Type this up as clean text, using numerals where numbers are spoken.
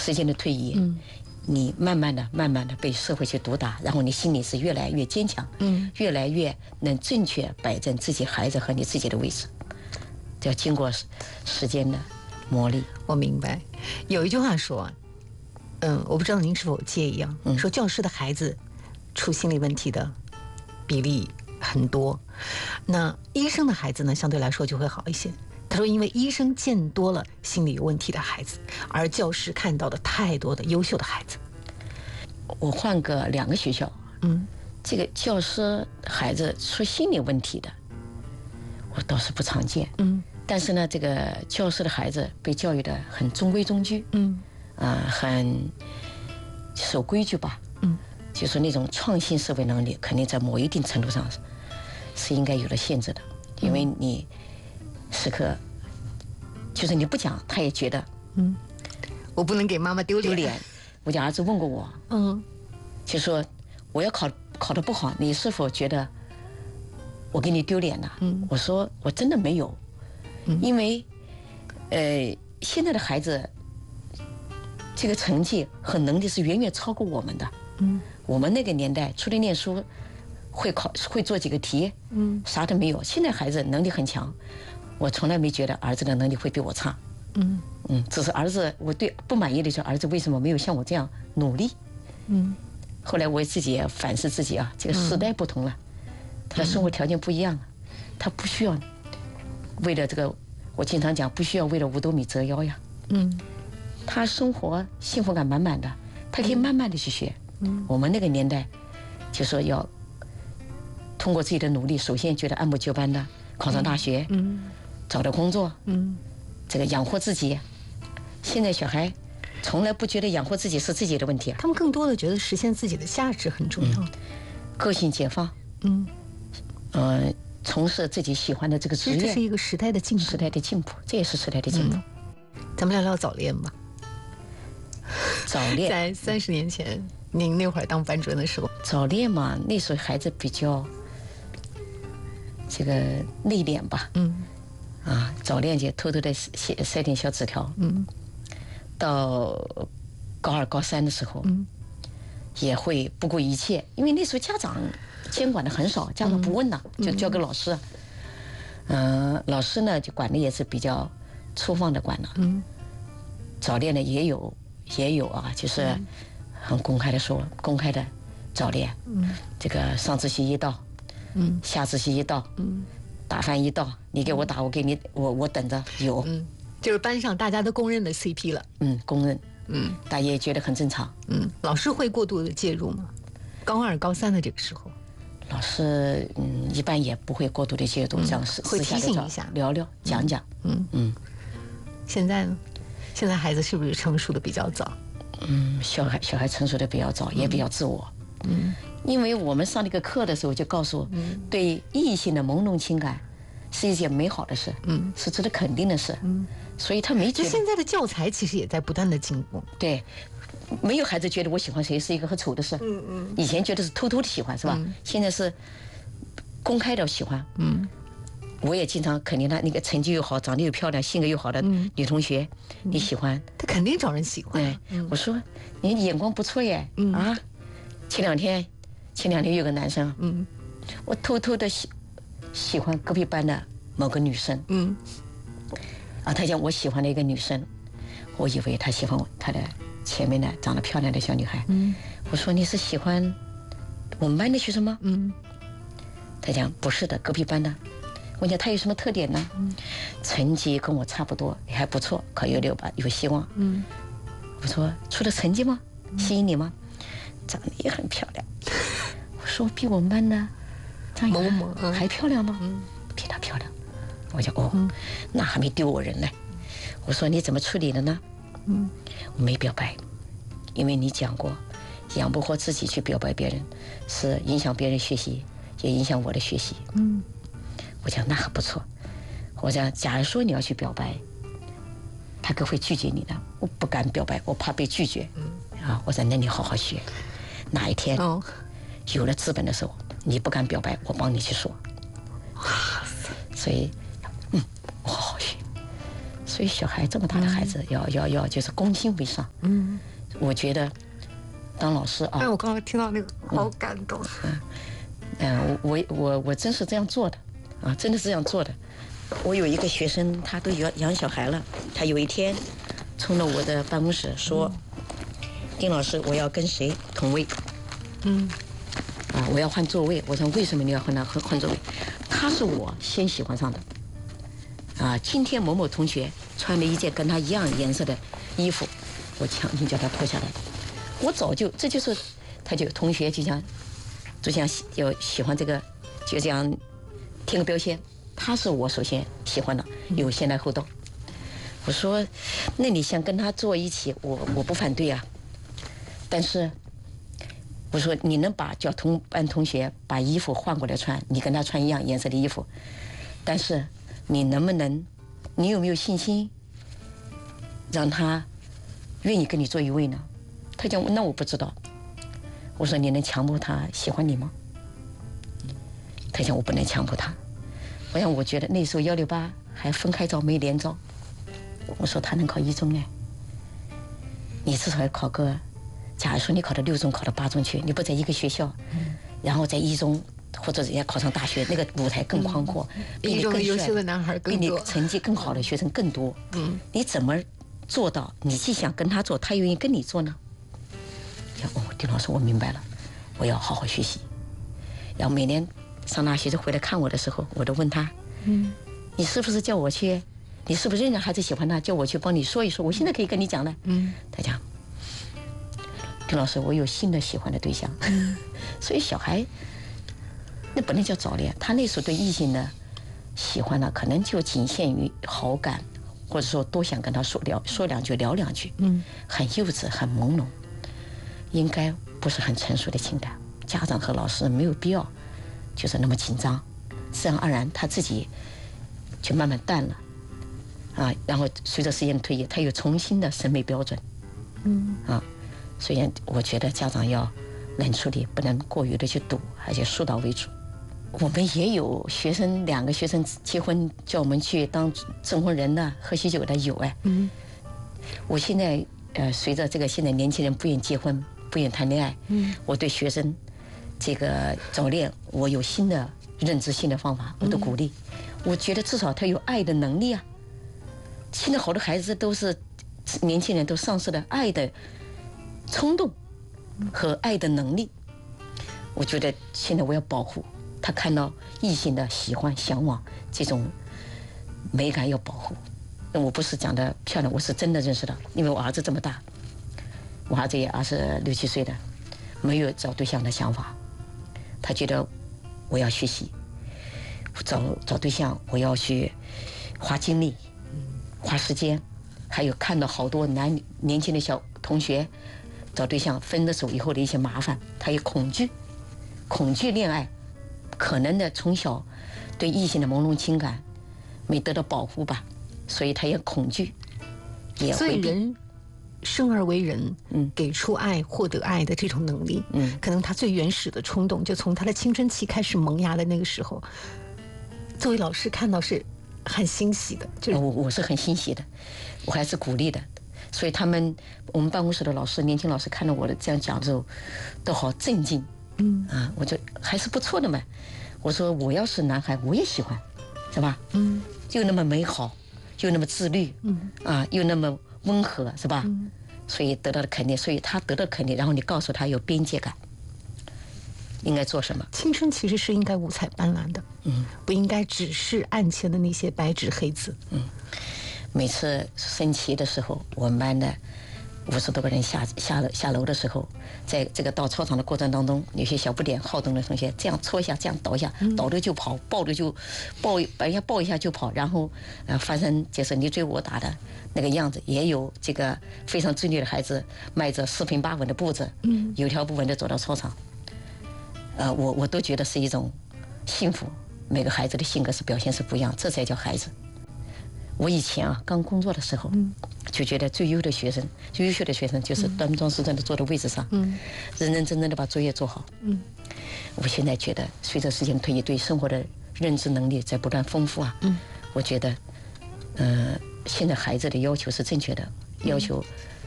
时间的推移，你慢慢的被社会去毒打，然后你心里是越来越坚强，越来越能正确摆正自己孩子和你自己的位置，这要经过时间的磨砺。 我明白，有一句话说，我不知道您是否介意啊，说教师的孩子出心理问题的比例很多，那医生的孩子呢，相对来说就会好一些。他说，因为医生见多了心理有问题的孩子，而教师看到的太多的优秀的孩子。 我换个2个学校，这个教师孩子出心理问题的，我倒是不常见，但是呢，这个教师的孩子被教育的很中规中矩，很守规矩吧，就是那种创新思维能力，肯定在某一定程度上是应该有了限制的，因为你时刻就是你不讲，他也觉得， 我不能给妈妈丢脸。 我家儿子问过我，就说我要考得不好，你是否觉得我给你丢脸了？我说我真的没有，因为现在的孩子这个成绩和能力是远远超过我们的。我们那个年代除了念书会做几个题，啥都没有。现在孩子能力很强，我从来没觉得儿子的能力会比我差。只是儿子，我对不满意的是儿子为什么没有像我这样努力。后来我自己也反思自己啊，这个时代不同了，他的生活条件不一样了，他不需要为了这个，我经常讲不需要为了五斗米折腰呀。他生活幸福感满满的，他可以慢慢的去学。我们那个年代就说要通过自己的努力，首先觉得按部就班的考上大学，找到工作，这个养活自己。现在小孩从来不觉得养活自己是自己的问题， 他们更多的觉得实现自己的价值很重要， 个性解放，从事自己喜欢的这个职业， 这是一个时代的进步， 这也是时代的进步。 咱们聊聊早恋吧。 早恋在30年前，您那会儿当班主任的时候， 早恋嘛，那时候孩子比较这个内敛吧，早恋就偷偷的塞点小纸条，到高2、高3的时候，也会不顾一切，因为那时候家长监管的很少，家长不问了，就交给老师，老师呢就管的也是比较粗放的管了，早恋呢也有啊，就是很公开的说，公开的早恋，这个上自习一到，下自习一到，打饭一到，你给我打，我给你，我等着有， 就是班上大家都公认的 CP 了， 公认，大家也觉得很正常， 老师会过度的介入吗？高2、高3的这个时候， 老师一般也不会过度的介入，这样会提醒一下， 聊聊，讲讲， 现在呢？现在孩子是不是成熟的比较早？ 小孩成熟的比较早，也比较自我。因为我们上那个课的时候就告诉，对异性的朦胧情感是一件美好的事，是值得肯定的事。所以他没觉得。 现在的教材其实也在不断的进步。 对，没有孩子觉得我喜欢谁是一个很丑的事。以前觉得是偷偷的喜欢，是吧？现在是公开的喜欢。我也经常肯定他那个成绩又好，长得又漂亮，性格又好的女同学，你喜欢？ 他肯定找人喜欢。 我说你眼光不错耶，前两天有个男生，我偷偷的喜欢隔壁班的某个女生，他讲我喜欢的一个女生，我以为他喜欢他的前面的长得漂亮的小女孩，我说你是喜欢我们班的学生吗？他讲不是的，隔壁班的。我讲他有什么特点呢？成绩跟我差不多，也还不错，考168有希望。我说除了成绩吗？吸引你吗？长得也很漂亮。我说比我们班的张雅还漂亮吗？比她漂亮。我讲那还没丢我人呢。我说你怎么处理的呢？我没表白，因为你讲过，养不活自己去表白别人，是影响别人学习，也影响我的学习。我讲那还不错。我讲假如说你要去表白，他可会拒绝你的。我不敢表白，我怕被拒绝。我说那你好好学，哪一天有了资本的时候，你不敢表白，我帮你去说。所以我好好学。所所以小孩这么大的孩子，要就是攻心为上。我觉得当老师啊， 哎，我刚刚听到那个，好感动。 我真是这样做的啊，真的是这样做的。我有一个学生，他都养小孩了，他有一天冲到我的办公室说：“丁老师，我要跟谁同位？我要换座位。”我说：“为什么你要换座位？”他是我先喜欢上的。今天某某同学穿了一件跟他一样颜色的衣服，我强行叫他脱下来。我早就这就是，他就同学就像有喜欢这个，就这样贴个标签。他是我首先喜欢的，有先来后到。我说，那你想跟他坐一起，我不反对啊。但是我说你能叫班同学把衣服换过来穿，你跟他穿一样颜色的衣服，但是你能不能，你有没有信心让他愿意跟你坐一位呢？他讲那我不知道。我说你能强迫他喜欢你吗？他讲我不能强迫他。我觉得那时候168还分开招没连招。我说他能考一中呢，你至少要考个，假如说你考到6中考到8中去，你不在一个学校，然后在一中或者人家考上大学，那个舞台更宽阔， 比你更优秀的男孩更多， 比你成绩更好的学生更多。你怎么做到你既想跟他做，他愿意跟你做呢？丁老师，我明白了，我要好好学习。然后每年上大学就回来看我的时候，我都问他，你是不是叫我去？你是不是认识孩子喜欢他？叫我去帮你说一说。我现在可以跟你讲了。他讲，丁老师，我有新的喜欢的对象。所以小孩那不能叫早恋，他那时候对异性的喜欢呢，可能就仅限于好感，或者说多想跟他说两句聊两句。很幼稚，很朦胧，应该不是很成熟的情感。家长和老师没有必要就是那么紧张，自然而然他自己就慢慢淡了。然后随着时间的推移，他有重新的审美标准。所以我觉得家长要冷处理，不能过于的去赌，而且疏导为主。我们也有学生，2个学生结婚叫我们去当证婚人的，喝喜酒的有哎。我现在随着这个现在年轻人不愿结婚，不愿谈恋爱，我对学生这个早恋，我有新的认知、新的方法，我都鼓励。我觉得至少他有爱的能力啊。现在好多孩子都是年轻人都丧失了爱的冲动和爱的能力。我觉得现在我要保护他，看到异性的喜欢、向往这种美感要保护。那我不是讲的漂亮，我是真的认识到，因为我儿子这么大，我儿子也26、7岁的，没有找对象的想法。他觉得我要学习，找对象，我要去花精力、花时间，还有看到好多年轻的小同学找对象分了手以后的一些麻烦，他也恐惧恋爱，可能的从小对异性的朦胧情感没得到保护吧，所以他也恐惧，也所以人生而为人，给出爱、获得爱的这种能力，可能他最原始的冲动就从他的青春期开始萌芽的那个时候。作为老师看到是很欣喜的，就是我是很欣喜的，我还是鼓励的。所以我们办公室的老师、年轻老师看到我的这样讲之后，都好震惊。我就还是不错的嘛。我说我要是男孩，我也喜欢，是吧？又那么美好，又那么自律，又那么温和，是吧？所以得到了肯定，所以他得到肯定，然后你告诉他有边界感，应该做什么？ 青春其实是应该五彩斑斓的，不应该只是案前的那些白纸黑字。 每次升旗的时候，我们班的50多个人下楼的时候，在这个到操场的过程当中，有些小不点好动的同学这样戳一下，这样倒一下，倒了就跑，抱了就把人家抱一下就跑，然后发生就是你追我打的那个样子。也有这个非常自律的孩子，迈着4平8稳的步子，有条不紊的走到操场。我都觉得是一种幸福。每个孩子的性格是表现是不一样，这才叫孩子。我以前刚工作的时候，就觉得最优秀的学生就是端庄实正的坐在位置上，认认真真的把作业做好。我现在觉得，随着时间推移，对生活的认知能力在不断丰富我觉得现在孩子的要求是正确的，要求